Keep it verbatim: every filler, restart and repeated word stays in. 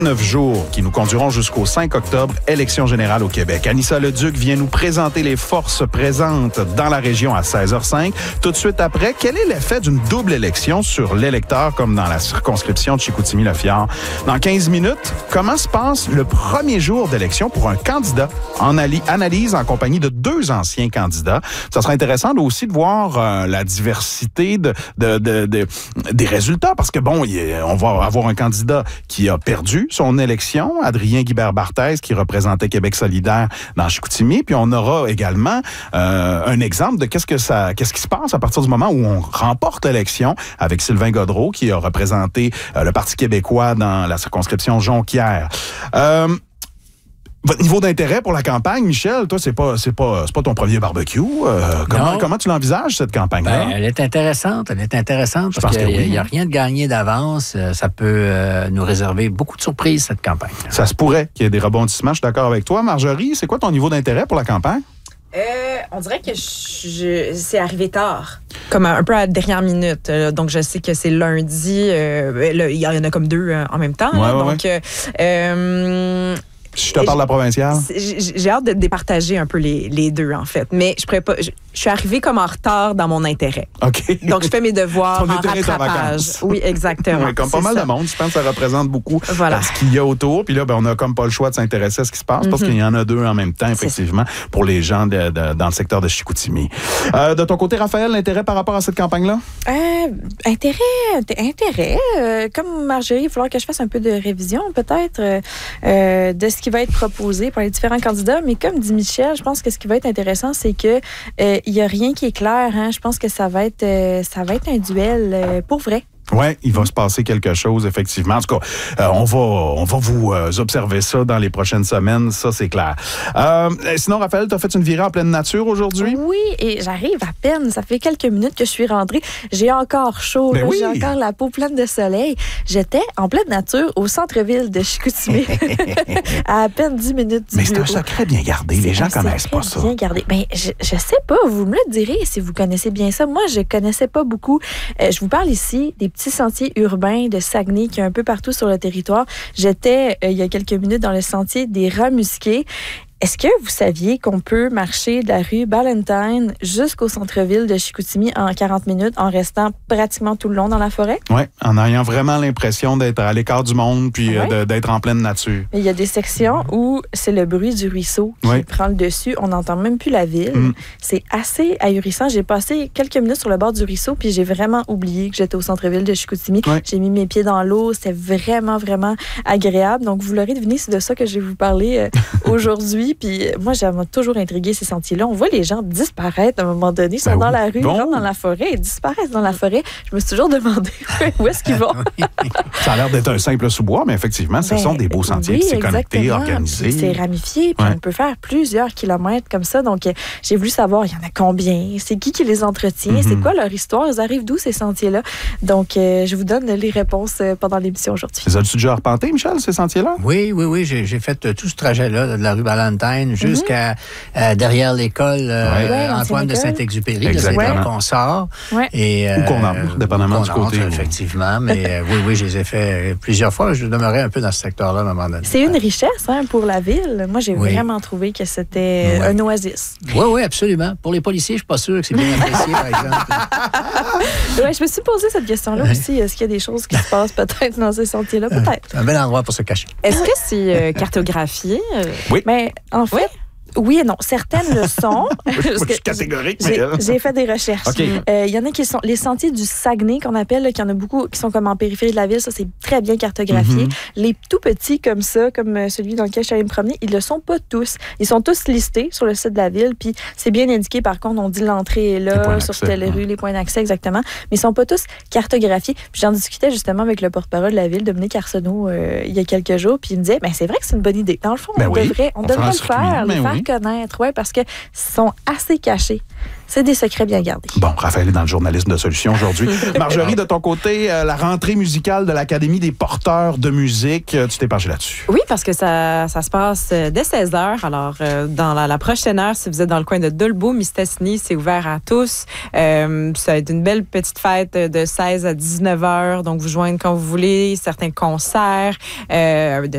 Neuf jours qui nous conduiront jusqu'au cinq octobre, élection générale au Québec. Anissa Leduc vient nous présenter les forces présentes dans la région à seize heures cinq. Tout de suite après, quel est l'effet d'une double élection sur l'électeur comme dans la circonscription de Chicoutimi-Le-Fjord? Dans quinze minutes, comment se passe le premier jour d'élection pour un candidat? En analyse en compagnie de deux anciens candidats. Ça sera intéressant aussi de voir euh, la diversité de, de, de, de, des résultats parce que bon, on va avoir un candidat qui a perdu son élection, Adrien Guibert-Barthès, qui représentait Québec solidaire dans Chicoutimi. Puis on aura également euh, un exemple de qu'est-ce que ça, qu'est-ce qui se passe à partir du moment où on remporte l'élection avec Sylvain Gaudreault, qui a représenté euh, le Parti québécois dans la circonscription Jonquière. Euh, Votre niveau d'intérêt pour la campagne, Michel, toi, c'est pas, c'est pas, c'est pas ton premier barbecue. Euh, comment, comment tu l'envisages, cette campagne-là? Ben, elle est intéressante. Elle est intéressante parce qu'il n'y oui. a, a rien de gagné d'avance. Ça peut euh, nous réserver beaucoup de surprises, cette campagne. Ça se pourrait qu'il y ait des rebondissements. Je suis d'accord avec toi. Marjorie, c'est quoi ton niveau d'intérêt pour la campagne? Euh, on dirait que je, je, c'est arrivé tard. Comme un, un peu à la dernière minute. Là. Donc, je sais que c'est lundi. Euh, là, il y en a comme deux euh, en même temps. Ouais, là. ouais, Donc, ouais. euh, je te parle de la provinciale. J'ai hâte de départager un peu les, les deux, en fait. Mais je pourrais pas. Je, je suis arrivée comme en retard dans mon intérêt. OK. Donc, je fais mes devoirs Ton en intérêt rattrapage. Oui, exactement. Oui, comme pas mal ça. de monde, je pense que ça représente beaucoup voilà. euh, ce qu'il y a autour. Puis là, ben, on n'a comme pas le choix de s'intéresser à ce qui se passe mm-hmm. parce qu'il y en a deux en même temps, effectivement, pour les gens de, de, dans le secteur de Chicoutimi. Euh, de ton côté, Raphaël, l'intérêt par rapport à cette campagne-là? Euh, intérêt, intérêt. Euh, comme Marjorie, il va falloir que je fasse un peu de révision, peut-être, euh, de ce qui va être proposé pour les différents candidats. Mais comme dit Michel, je pense que ce qui va être intéressant, c'est que euh, il y a rien qui est clair. Hein? Je pense que ça va être, euh, ça va être un duel euh, pour vrai. Oui, il va se passer quelque chose, effectivement. En tout cas, euh, on va on va vous euh, observer ça dans les prochaines semaines, ça, c'est clair. Euh, sinon, Raphaël, tu as fait une virée en pleine nature aujourd'hui? Oui, et j'arrive à peine. Ça fait quelques minutes que je suis rentrée. J'ai encore chaud, ben là, oui. j'ai encore la peau pleine de soleil. J'étais en pleine nature au centre-ville de Chicoutimi, à à peine dix minutes du Mais c'est bureau. un secret bien gardé. Les gens connaissent pas ça. bien gardé. Ben, je, je sais pas, vous me le direz si vous connaissez bien ça. Moi, je connaissais pas beaucoup. Euh, je vous parle ici des petits sentiers urbains de Saguenay qui est un peu partout sur le territoire. J'étais, euh, il y a quelques minutes, dans le sentier des Rats musqués. Est-ce que vous saviez qu'on peut marcher de la rue Ballantyne jusqu'au centre-ville de Chicoutimi en quarante minutes en restant pratiquement tout le long dans la forêt? Oui, en ayant vraiment l'impression d'être à l'écart du monde puis ouais. euh, de, d'être en pleine nature. Il y a des sections où c'est le bruit du ruisseau qui ouais. prend le dessus. On n'entend même plus la ville. Mm. C'est assez ahurissant. J'ai passé quelques minutes sur le bord du ruisseau puis j'ai vraiment oublié que j'étais au centre-ville de Chicoutimi. Ouais. J'ai mis mes pieds dans l'eau. C'était vraiment, vraiment agréable. Donc, vous l'aurez deviné, c'est de ça que je vais vous parler euh, aujourd'hui. Puis moi, j'aime toujours intrigué ces sentiers-là. On voit les gens disparaître à un moment donné. Ils sont ben dans oui. la rue, bon. Ils rentrent dans la forêt, ils disparaissent dans la forêt. Je me suis toujours demandé où est-ce qu'ils vont. Ça a l'air d'être un simple sous-bois, mais effectivement, ce ben, sont des beaux sentiers. Oui, c'est connecté, organisé. C'est ramifié, puis ouais. on peut faire plusieurs kilomètres comme ça. Donc, j'ai voulu savoir, il y en a combien? C'est qui qui les entretient? Mm-hmm. C'est quoi leur histoire? Ils arrivent d'où, ces sentiers-là? Donc, euh, je vous donne les réponses pendant l'émission aujourd'hui. Les as-tu déjà arpenté, Michel, ces sentiers-là? Oui, oui, oui. J'ai, j'ai fait tout ce trajet-là de la rue Ballantyne jusqu'à euh, derrière l'école euh, ouais. Ouais, Antoine de Saint-Exupéry. C'est là qu'on sort. Ouais. Et, euh, ou qu'on entre, dépendamment du côté. Entre, effectivement, mais euh, oui, oui, je les ai fait plusieurs fois. Je demeurais un peu dans ce secteur-là à un moment donné. C'est une richesse hein, pour la ville. Moi, j'ai oui. vraiment trouvé que c'était ouais. un oasis. Oui, oui, absolument. Pour les policiers, je ne suis pas sûr que c'est bien apprécié, par exemple. Oui, je me suis posé cette question-là ouais. aussi. Est-ce qu'il y a des choses qui se passent peut-être dans ces sentiers-là? Peut-être. Un bel endroit pour se cacher. Est-ce que c'est euh, cartographié? Oui. Mais en fait... Oui. Oui et non. Certaines le sont. Je suis catégorique, mais... J'ai, j'ai fait des recherches. Il okay. euh, y en a qui sont les sentiers du Saguenay, qu'on appelle, qu'il y en a beaucoup qui sont comme en périphérie de la ville. Ça, c'est très bien cartographié. Mm-hmm. Les tout petits comme ça, comme celui dans lequel je suis allée me promener, ils le sont pas tous. Ils sont tous listés sur le site de la ville. Puis c'est bien indiqué, par contre, on dit l'entrée est là, sur telle rue, les points d'accès, exactement. Mais ils sont pas tous cartographiés. Puis j'en discutais justement avec le porte-parole de la ville, Dominique Arsenault, euh, il y a quelques jours. Puis il me disait, ben, c'est vrai que c'est une bonne idée. Dans le fond, ben on oui. devrait, on on devrait le faire, ben les faire oui. connaître. Ouais, parce qu'ils sont assez cachés. C'est des secrets bien gardés. Bon, Raphaël est dans le journalisme de solution aujourd'hui. Marjorie, de ton côté, euh, la rentrée musicale de l'Académie des porteurs de musique, euh, tu t'es penchée là-dessus. Oui, parce que ça, ça se passe dès seize heures. Alors, euh, dans la, la prochaine heure, si vous êtes dans le coin de Dolbeau-Mistassini, c'est ouvert à tous. Euh, ça va être une belle petite fête de seize à dix-neuf heures. Donc, vous joignez quand vous voulez, certains concerts, euh, de